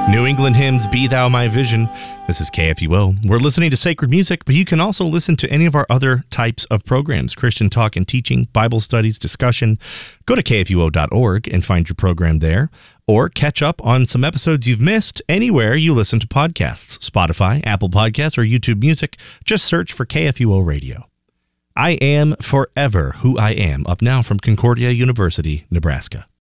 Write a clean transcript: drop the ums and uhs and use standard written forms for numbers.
New England Hymns, Be Thou My Vision. This is KFUO. We're listening to sacred music, but you can also listen to any of our other types of programs, Christian talk and teaching, Bible studies, discussion. Go to kfuo.org and find your program there, or catch up on some episodes you've missed anywhere you listen to podcasts, Spotify, Apple Podcasts, or YouTube Music. Just search for KFUO Radio. I Am Forever Who I Am, up now from Concordia University, Nebraska.